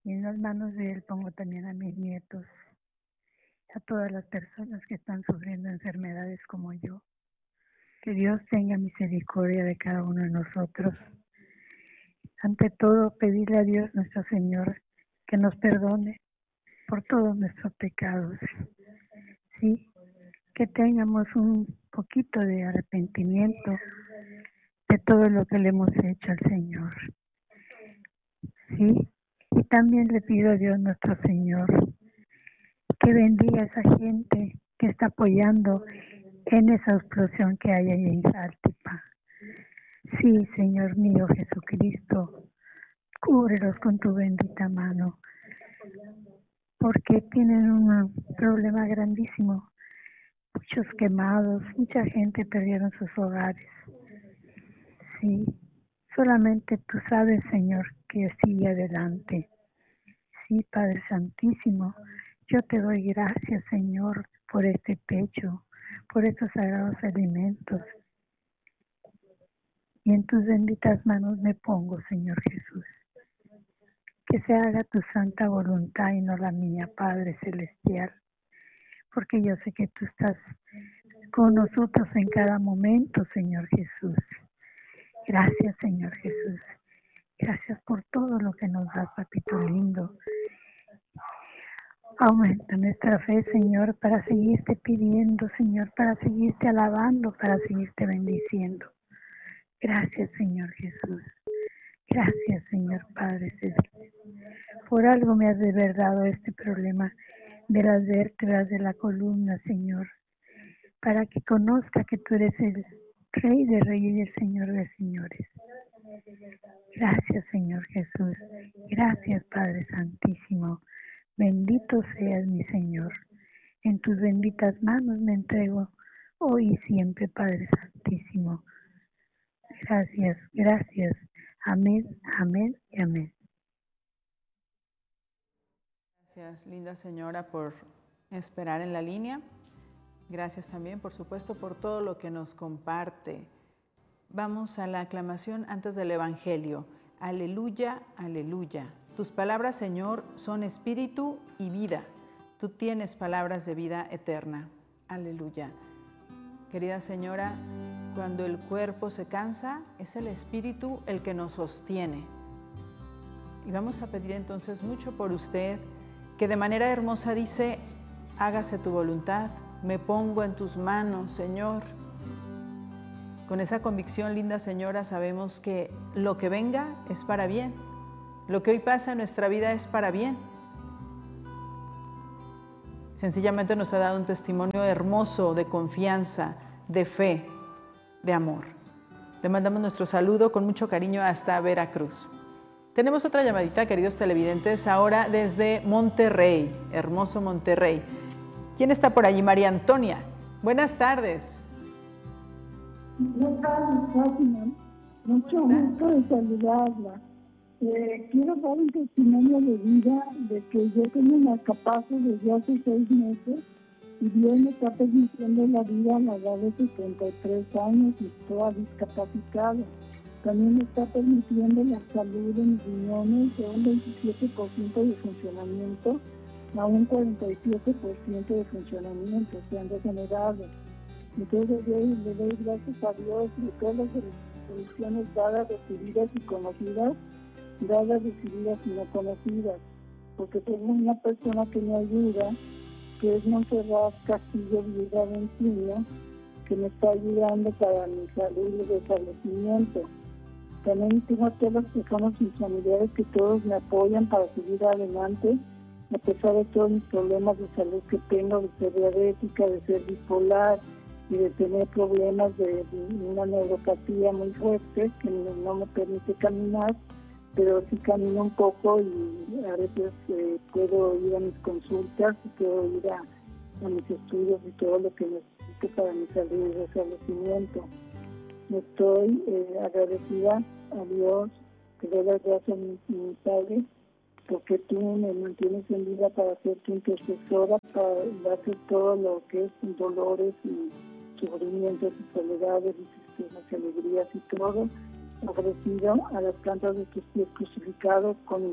Y en las manos de Él pongo también a mis nietos, a todas las personas que están sufriendo enfermedades como yo. Que Dios tenga misericordia de cada uno de nosotros. Ante todo, pedirle a Dios nuestro Señor que nos perdone por todos nuestros pecados. Sí, que tengamos un poquito de arrepentimiento de todo lo que le hemos hecho al Señor. Sí, y también le pido a Dios nuestro Señor que bendiga a esa gente que está apoyando en esa explosión que hay ahí en Jaltipa. Sí, Señor mío Jesucristo, cúbrelos con tu bendita mano, porque tienen un problema grandísimo. Muchos quemados, mucha gente perdieron sus hogares. Sí, solamente tú sabes, Señor, que sigue adelante. Sí, Padre Santísimo, yo te doy gracias, Señor, por este pecho, por estos sagrados alimentos. Y en tus benditas manos me pongo, Señor Jesús. Que se haga tu santa voluntad y no la mía, Padre Celestial. Porque yo sé que tú estás con nosotros en cada momento, Señor Jesús. Gracias, Señor Jesús. Gracias por todo lo que nos das, papito lindo. Aumenta nuestra fe, Señor, para seguirte pidiendo, Señor, para seguirte alabando, para seguirte bendiciendo. Gracias, Señor Jesús. Gracias, Señor Padre Celestial. Por algo me has de haber dado este problema de las vértebras de la columna, Señor, para que conozca que tú eres el Rey de Reyes y el Señor de Señores. Gracias, Señor Jesús. Gracias, Padre Santísimo. Bendito seas, mi Señor. En tus benditas manos me entrego hoy y siempre, Padre Santísimo. Gracias, gracias. Amén, amén y amén. Gracias, linda señora, por esperar en la línea. Gracias también, por supuesto, por todo lo que nos comparte. Vamos a la aclamación antes del Evangelio. Aleluya, aleluya. Tus palabras, Señor, son espíritu y vida. Tú tienes palabras de vida eterna. Aleluya. Querida señora, cuando el cuerpo se cansa, es el espíritu el que nos sostiene. Y vamos a pedir entonces mucho por usted, que de manera hermosa dice, hágase tu voluntad, me pongo en tus manos, Señor. Con esa convicción, linda señora, sabemos que lo que venga es para bien. Lo que hoy pasa en nuestra vida es para bien. Sencillamente nos ha dado un testimonio hermoso de confianza, de fe, de amor. Le mandamos nuestro saludo con mucho cariño hasta Veracruz. Tenemos otra llamadita, queridos televidentes, ahora desde Monterrey, hermoso Monterrey. ¿Quién está por allí? María Antonia. Buenas tardes. Buenas tardes, Fátima. Mucho gusto de saludarla. Quiero dar un testimonio de vida de que yo tengo una capazo desde hace 6 meses y Dios me está permitiendo la vida a la edad de 63 años y toda discapacitada. También me está permitiendo la salud de mis riñones de un 27% de funcionamiento a un 47% de funcionamiento, se han degenerado. Entonces le doy gracias a Dios de todas las bendiciones dadas, recibidas y conocidas, dadas, recibidas y no conocidas, porque tengo una persona que me ayuda, que es Montserrat Castillo Viuda Vencino, que me está ayudando para mi salud y restablecimiento. También tengo a todas las personas, mis familiares, que todos me apoyan para seguir adelante, a pesar de todos mis problemas de salud que tengo, de ser diabética, de ser bipolar, y de tener problemas de una neuropatía muy fuerte que no me permite caminar, pero sí camino un poco y a veces puedo ir a mis consultas y puedo ir a mis estudios y todo lo que necesito para mi salud y restablecimiento. Estoy agradecida a Dios, te doy las gracias a mi Padre, porque tú me mantienes en vida para ser tu intercesora, para hacer todo lo que es dolores y sufrimientos y soledades y tristezas y alegrías y todo, ofrecido a las plantas de tus pies crucificados con